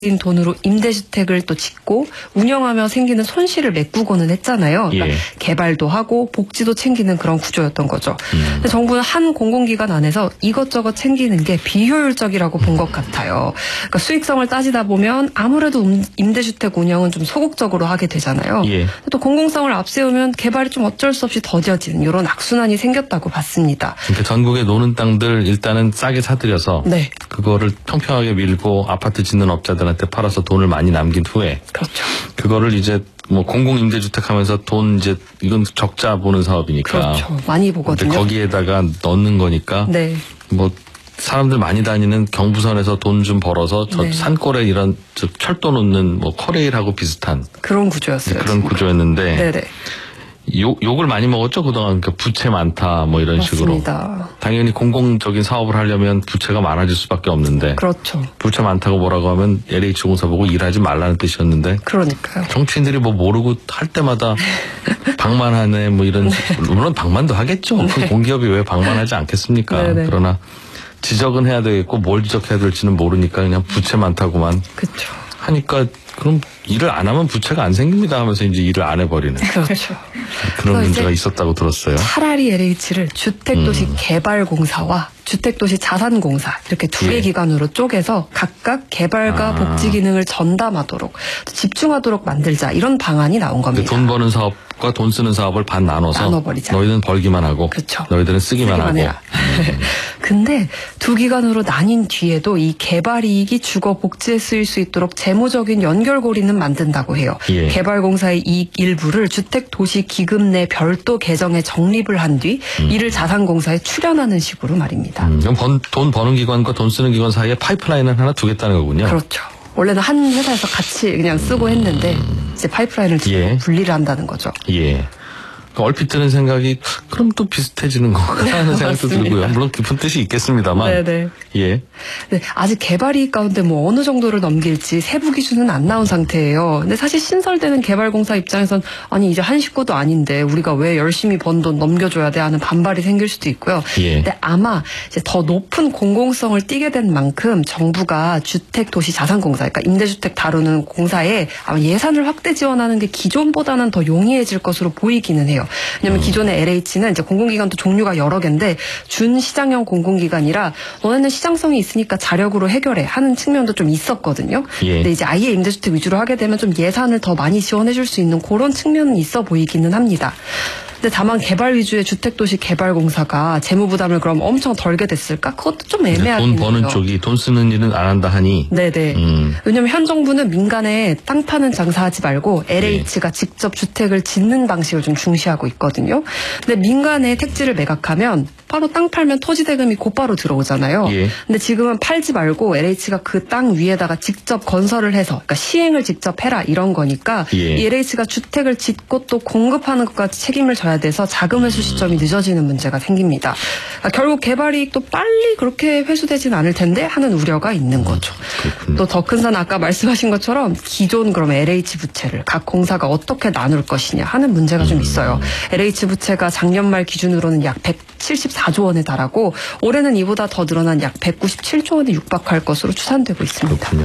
인 돈으로 임대주택을 또 짓고 운영하며 생기는 손실을 메꾸고는 했잖아요. 그러니까 예. 개발도 하고 복지도 챙기는 그런 구조였던 거죠. 근데 정부는 한 공공기관 안에서 이것저것 챙기는 게 비효율적이라고 본 것 같아요. 그러니까 수익성을 따지다 보면 아무래도 임대주택 운영은 좀 소극적으로 하게 되잖아요. 예. 또 공공성을 앞세우면 개발이 좀 어쩔 수 없이 더뎌지는 이런 악순환이 생겼다고 봤습니다. 그러니까 전국에 노는 땅들 일단은 싸게 사들여서 네. 그거를 평평하게 밀고 아파트 짓는 업자들한테 팔아서 돈을 많이 남긴 후에 그렇죠. 그거를 이제 뭐 공공임대주택 하면서 돈 이제 이건 적자 보는 사업이니까 그렇죠. 많이 보거든요. 거기에다가 넣는 거니까 네. 뭐 사람들 많이 다니는 경부선에서 돈 좀 벌어서 저 네. 산골에 이런 철도 놓는 뭐 커레일하고 비슷한 그런 구조였어요. 그런 정말. 구조였는데 네네. 욕을 많이 먹었죠 그동안. 그러니까 부채 많다 뭐 이런 맞습니다. 식으로. 당연히 공공적인 사업을 하려면 부채가 많아질 수밖에 없는데 그렇죠. 부채 많다고 뭐라고 하면 LH공사 보고 일하지 말라는 뜻이었는데 그러니까요. 정치인들이 뭐 모르고 할 때마다 방만하네 뭐 이런 물론 방만도 하겠죠. 그 공기업이 왜 방만하지 않겠습니까? 네네. 그러나 지적은 해야 되겠고 뭘 지적해야 될지는 모르니까 그냥 부채 많다고만 그렇죠. 하니까 그럼 일을 안 하면 부채가 안 생깁니다 하면서 이제 일을 안 해버리는 그렇죠. 그런 문제가 이제 있었다고 들었어요. 차라리 LH를 주택도시 개발공사와 주택도시 자산공사 이렇게 두 개 예. 기관으로 쪼개서 각각 개발과 복지 기능을 전담하도록 집중하도록 만들자 이런 방안이 나온 겁니다. 돈 버는 사업과 돈 쓰는 사업을 반 나눠서 나눠버리자. 너희는 벌기만 하고 그렇죠. 너희들은 쓰기만 하고. 해라. 근데 두 기관으로 나뉜 뒤에도 이 개발 이익이 주거 복지에 쓰일 수 있도록 재무적인 연결고리는 만든다고 해요. 예. 개발공사의 이익 일부를 주택도시기금 내 별도 계정에 적립을 한 뒤 이를 자산공사에 출연하는 식으로 말입니다. 그럼 돈 버는 기관과 돈 쓰는 기관 사이에 파이프라인을 하나 두겠다는 거군요. 그렇죠. 원래는 한 회사에서 같이 그냥 쓰고 했는데 이제 파이프라인을 두고 예. 분리를 한다는 거죠. 예. 얼핏 드는 생각이 그럼 또 비슷해지는 건가 하는 생각도 맞습니다. 들고요. 물론 깊은 뜻이 있겠습니다만. 네네. 예. 네, 아직 개발이익 가운데 뭐 어느 정도를 넘길지 세부 기준은 안 나온 상태예요. 근데 사실 신설되는 개발공사 입장에선 아니 이제 한 식구도 아닌데 우리가 왜 열심히 번 돈 넘겨줘야 돼 하는 반발이 생길 수도 있고요. 예. 근데 아마 이제 더 높은 공공성을 띠게 된 만큼 정부가 주택도시자산공사, 그러니까 임대주택 다루는 공사에 아마 예산을 확대 지원하는 게 기존보다는 더 용이해질 것으로 보이기는 해요. 왜냐하면 기존의 LH는 이제 공공기관도 종류가 여러 개인데 준시장형 공공기관이라 너네는 시장성이 있으니까 자력으로 해결해 하는 측면도 좀 있었거든요. 예. 근데 이제 아예 임대주택 위주로 하게 되면 좀 예산을 더 많이 지원해줄 수 있는 그런 측면은 있어 보이기는 합니다. 근데 다만 개발 위주의 주택도시 개발공사가 재무 부담을 그럼 엄청 덜게 됐을까? 그것도 좀 애매하긴 돈 버는 해요. 쪽이 돈 쓰는 일은 안 한다 하니. 네네. 왜냐면 현 정부는 민간에 땅 파는 장사하지 말고 LH가 직접 주택을 짓는 방식을 좀 중시하고 있거든요. 근데 민간에 택지를 매각하면 바로 땅 팔면 토지 대금이 곧바로 들어오잖아요. 예. 근데 지금은 팔지 말고 LH가 그 땅 위에다가 직접 건설을 해서 그러니까 시행을 직접 해라 이런 거니까 예. 이 LH가 주택을 짓고 또 공급하는 것까지 책임을 져야 돼서 자금 회수 시점이 늦어지는 문제가 생깁니다. 그러니까 결국 개발 이익도 빨리 그렇게 회수되진 않을 텐데 하는 우려가 있는 거죠. 또 더 큰 산 아까 말씀하신 것처럼 기존 그럼 LH 부채를 각 공사가 어떻게 나눌 것이냐 하는 문제가 좀 있어요. LH 부채가 작년 말 기준으로는 약 174조 원에 달하고 올해는 이보다 더 늘어난 약 197조 원에 육박할 것으로 추산되고 있습니다. 그렇군요.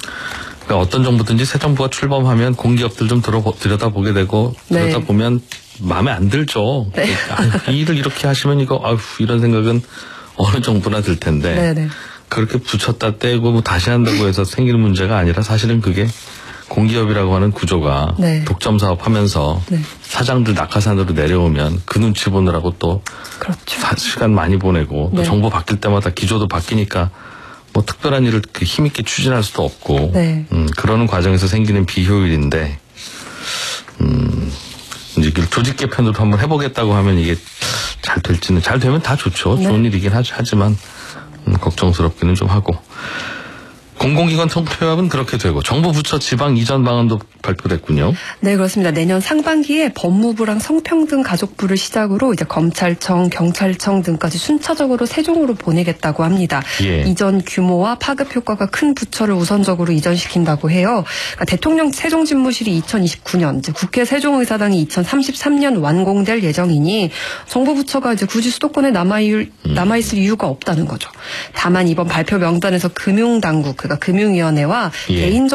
그러니까 어떤 정부든지 새 정부가 출범하면 공기업들 좀 들여다보게 되고 네. 들여다보면 마음에 안 들죠. 네. 이 일을 이렇게 하시면 이거 아휴 이런 생각은 어느 정부나 들 텐데 네네. 그렇게 붙였다 떼고 뭐 다시 한다고 해서 생기는 문제가 아니라 사실은 그게 공기업이라고 하는 구조가 네. 독점 사업하면서 네. 사장들 낙하산으로 내려오면 그 눈치 보느라고 또 그렇죠. 시간 많이 보내고 또 네. 정부 바뀔 때마다 기조도 바뀌니까 뭐 특별한 일을 힘있게 추진할 수도 없고 네. 그러는 과정에서 생기는 비효율인데 이제 조직 개편으로 한번 해보겠다고 하면 이게 잘 될지는 잘 되면 다 좋죠. 네. 좋은 일이긴 하지만 걱정스럽기는 좀 하고. 공공기관 통폐합은 그렇게 되고 정부 부처 지방 이전 방안도 발표됐군요. 네, 그렇습니다. 내년 상반기에 법무부랑 성평등 가족부를 시작으로 이제 검찰청, 경찰청 등까지 순차적으로 세종으로 보내겠다고 합니다. 예. 이전 규모와 파급 효과가 큰 부처를 우선적으로 이전시킨다고 해요. 그러니까 대통령 세종집무실이 2029년, 이제 국회 세종의사당이 2033년 완공될 예정이니 정부 부처가 이제 굳이 수도권에 남아있을 이유가 없다는 거죠. 다만 이번 발표 명단에서 금융당국, 그러니까 금융위원회와 예. 개인